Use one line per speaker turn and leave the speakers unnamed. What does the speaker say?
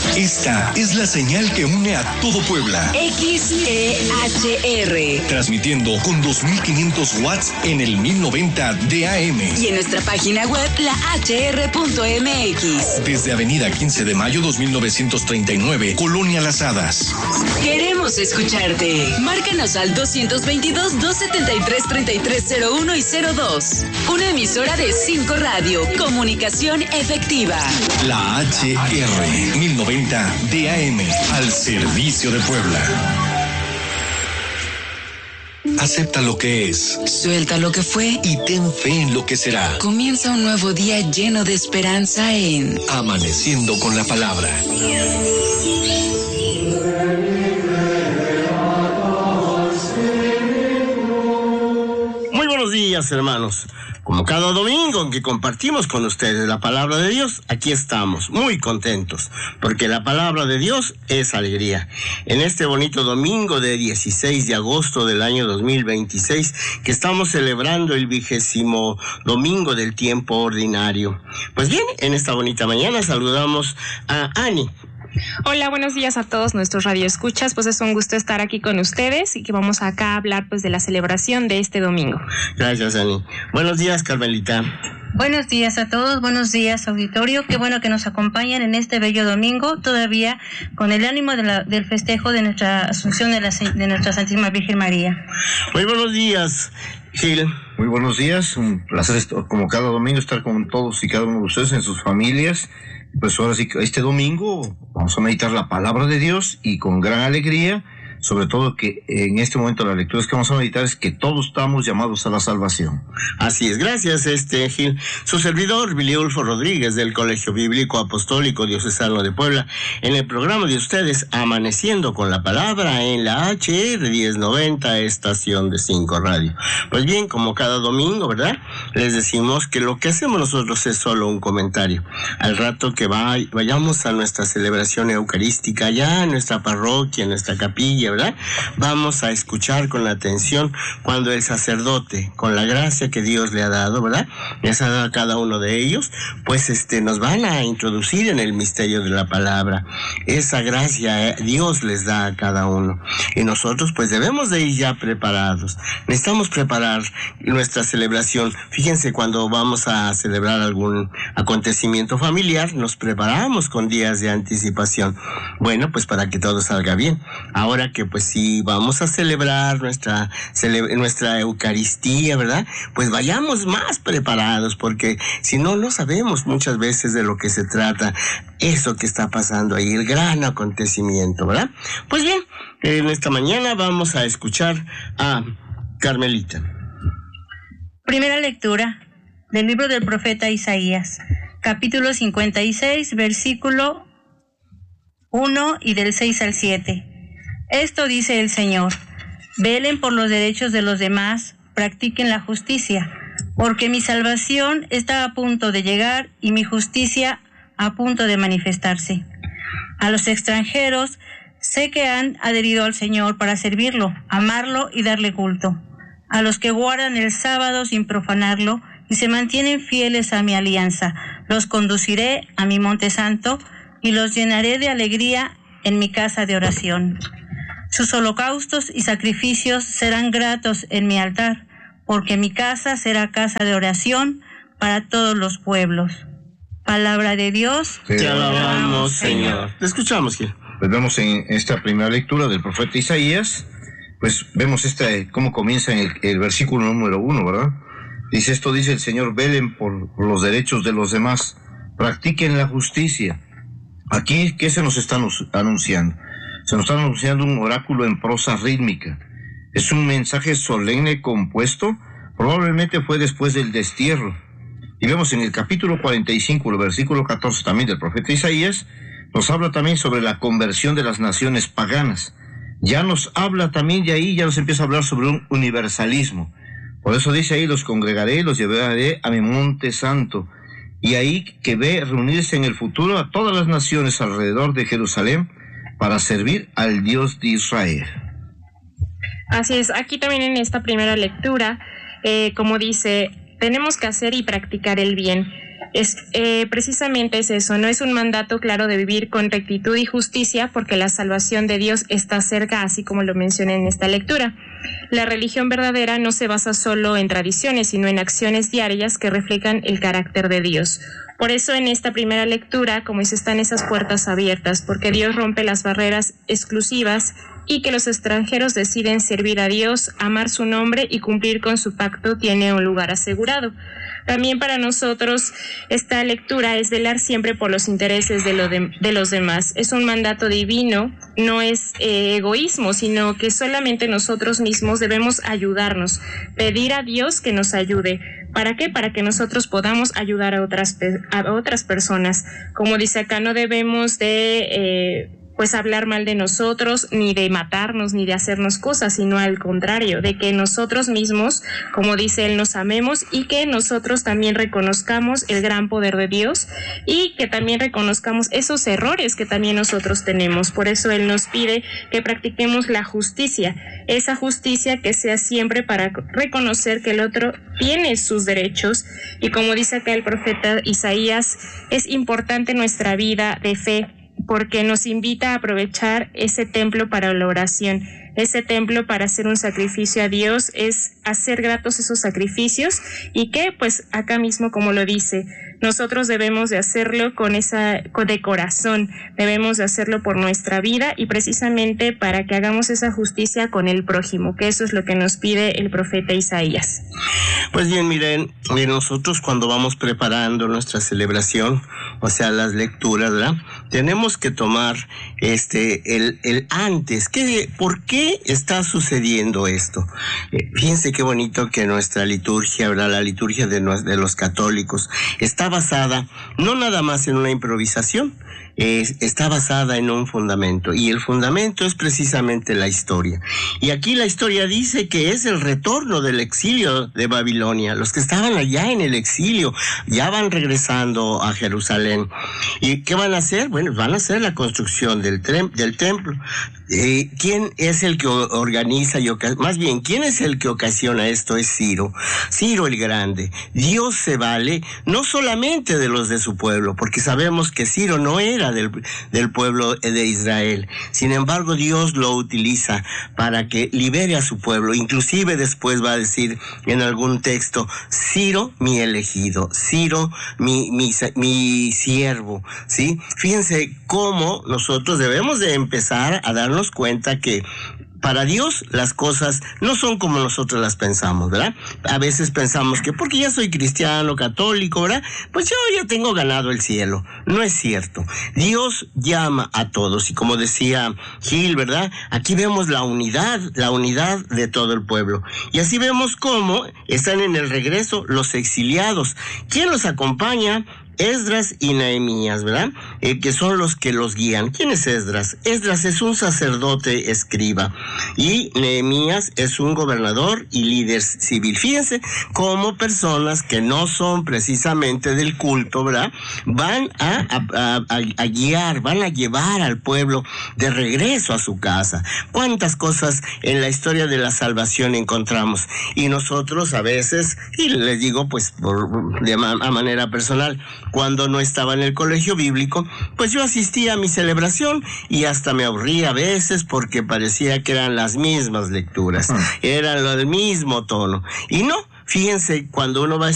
Esta es la señal que une a todo Puebla.
XEHR.
Transmitiendo con 2500 watts en el 1090 de AM.
Y en nuestra página web, lahr.mx.
Desde Avenida 15 de Mayo 2939, Colonia Las Hadas.
Queremos escucharte. Márcanos al 222-273-3301 y 02. Una emisora de 5 Radio. Comunicación efectiva.
La HR 1090 DAM, al servicio de Puebla. Acepta lo que es.
Suelta lo que fue.
Y ten fe en lo que será.
Comienza un nuevo día lleno de esperanza en
Amaneciendo con la Palabra.
Muy buenos días, hermanos. Como cada domingo en que compartimos con ustedes la palabra de Dios, aquí estamos muy contentos, porque la palabra de Dios es alegría. En este bonito domingo de 16 de agosto del año 2026, que estamos celebrando el 20º domingo del tiempo ordinario. Pues bien, en esta bonita mañana saludamos a Ani.
Hola, buenos días a todos nuestros radioescuchas. Pues es un gusto estar aquí con ustedes y que vamos acá a hablar pues de la celebración de este domingo.
Gracias, Ani. Buenos días, Carmelita.
Buenos días a todos, buenos días, auditorio. Qué bueno que nos acompañan en este bello domingo, todavía con el ánimo del festejo de nuestra Asunción de nuestra Santísima Virgen María.
Muy buenos días, Gil.
Muy buenos días, un placer como cada domingo estar con todos y cada uno de ustedes en sus familias. Pues ahora sí que este domingo vamos a meditar la palabra de Dios y con gran alegría, sobre todo que en este momento las lecturas que vamos a meditar es que todos estamos llamados a la salvación.
Así es, gracias Gil. Su servidor, Biliulfo Rodríguez, del Colegio Bíblico Apostólico Diocesano de Puebla, en el programa de ustedes, Amaneciendo con la Palabra, en la HR 1090, estación de 5 Radio. Pues bien, como cada domingo, ¿verdad? Les decimos que lo que hacemos nosotros es solo un comentario. Al rato que vayamos a nuestra celebración eucarística, ya en nuestra parroquia, en nuestra capilla, ¿verdad? Vamos a escuchar con atención cuando el sacerdote, con la gracia que Dios le ha dado, ¿verdad? Les ha dado a cada uno de ellos, pues nos van a introducir en el misterio de la palabra. Esa gracia Dios les da a cada uno. Y nosotros pues debemos de ir ya preparados. Necesitamos preparar nuestra celebración. Fíjense, cuando vamos a celebrar algún acontecimiento familiar, nos preparamos con días de anticipación. Bueno, pues para que todo salga bien. Ahora que pues si vamos a celebrar nuestra Eucaristía, ¿verdad? Pues vayamos más preparados, porque si no, no sabemos muchas veces de lo que se trata, eso que está pasando ahí, el gran acontecimiento, ¿verdad? Pues bien, en esta mañana vamos a escuchar a Carmelita.
Primera lectura del libro del profeta Isaías, capítulo 56, versículo 1 y del 6 al 7. Esto dice el Señor: velen por los derechos de los demás, practiquen la justicia, porque mi salvación está a punto de llegar y mi justicia a punto de manifestarse. A los extranjeros sé que han adherido al Señor para servirlo, amarlo y darle culto. A los que guardan el sábado sin profanarlo y se mantienen fieles a mi alianza, los conduciré a mi monte santo y los llenaré de alegría en mi casa de oración. Sus holocaustos y sacrificios serán gratos en mi altar, porque mi casa será casa de oración para todos los pueblos. Palabra de Dios.
Te alabamos, Señor. Te escuchamos, Gil.
Pues vemos en esta primera lectura del profeta Isaías, pues vemos cómo comienza en el versículo número 1, ¿verdad? Dice, esto dice el Señor: velen por los derechos de los demás, practiquen la justicia. Aquí, ¿qué se nos está anunciando? Se nos está anunciando un oráculo en prosa rítmica. Es un mensaje solemne compuesto, probablemente fue después del destierro. Y vemos en el capítulo 45, el versículo 14 también del profeta Isaías, nos habla también sobre la conversión de las naciones paganas. Ya nos habla también de ahí, ya nos empieza a hablar sobre un universalismo. Por eso dice ahí: los congregaré, los llevaré a mi monte santo. Y ahí que ve reunirse en el futuro a todas las naciones alrededor de Jerusalén para servir al Dios de Israel.
Así es, aquí también en esta primera lectura, como dice, tenemos que hacer y practicar el bien. Precisamente es eso, no es un mandato claro de vivir con rectitud y justicia, porque la salvación de Dios está cerca, así como lo mencioné en esta lectura. La religión verdadera no se basa solo en tradiciones, sino en acciones diarias que reflejan el carácter de Dios. Por eso en esta primera lectura, como dice, están esas puertas abiertas, porque Dios rompe las barreras exclusivas y que los extranjeros deciden servir a Dios, amar su nombre y cumplir con su pacto tiene un lugar asegurado. También para nosotros esta lectura es velar siempre por los intereses de los demás. Es un mandato divino, no es egoísmo, sino que solamente nosotros mismos debemos ayudarnos, pedir a Dios que nos ayude. ¿Para qué? Para que nosotros podamos ayudar a otras personas. Como dice acá, no debemos de hablar mal de nosotros, ni de matarnos, ni de hacernos cosas, sino al contrario, de que nosotros mismos, como dice él, nos amemos y que nosotros también reconozcamos el gran poder de Dios y que también reconozcamos esos errores que también nosotros tenemos. Por eso él nos pide que practiquemos la justicia, esa justicia que sea siempre para reconocer que el otro tiene sus derechos, y como dice acá el profeta Isaías, es importante nuestra vida de fe, porque nos invita a aprovechar ese templo para la oración, ese templo para hacer un sacrificio a Dios, es hacer gratos esos sacrificios, y que pues acá mismo, como lo dice, nosotros debemos de hacerlo de corazón, debemos de hacerlo por nuestra vida y precisamente para que hagamos esa justicia con el prójimo, que eso es lo que nos pide el profeta Isaías.
Pues bien, miren, nosotros cuando vamos preparando nuestra celebración, o sea, las lecturas, ¿verdad?, tenemos que tomar el antes. ¿Por qué está sucediendo esto? Fíjense qué bonito que nuestra liturgia, ¿verdad?, la liturgia de los católicos, está basada no nada más en una improvisación, está basada en un fundamento, y el fundamento es precisamente la historia. Y aquí la historia dice que es el retorno del exilio de Babilonia. Los que estaban allá en el exilio ya van regresando a Jerusalén. ¿Y qué van a hacer? Bueno, van a hacer la construcción del templo. ¿Quién es el que organiza más bien, quién es el que ocasiona esto? Es Ciro el Grande. Dios se vale no solamente de los de su pueblo, porque sabemos que Ciro no era del pueblo de Israel. Sin embargo, Dios lo utiliza para que libere a su pueblo. Inclusive después va a decir en algún texto, Ciro mi elegido, Ciro mi siervo, ¿sí? Fíjense cómo nosotros debemos de empezar a darnos cuenta que para Dios las cosas no son como nosotros las pensamos, ¿verdad? A veces pensamos que porque ya soy cristiano, católico, ¿verdad?, pues yo ya tengo ganado el cielo. No es cierto. Dios llama a todos, y como decía Gil, ¿verdad?, aquí vemos la unidad de todo el pueblo. Y así vemos cómo están en el regreso los exiliados. ¿Quién los acompaña? Esdras y Nehemías, ¿verdad?, que son los que los guían. ¿Quién es Esdras? Esdras es un sacerdote escriba y Nehemías es un gobernador y líder civil. Fíjense cómo personas que no son precisamente del culto, ¿verdad?, van a guiar, van a llevar al pueblo de regreso a su casa. ¿Cuántas cosas en la historia de la salvación encontramos? Y nosotros a veces, y les digo pues a manera personal, cuando no estaba en el colegio bíblico, pues yo asistía a mi celebración y hasta me aburría a veces porque parecía que eran las mismas lecturas, eran el mismo tono. Y no, fíjense, cuando uno va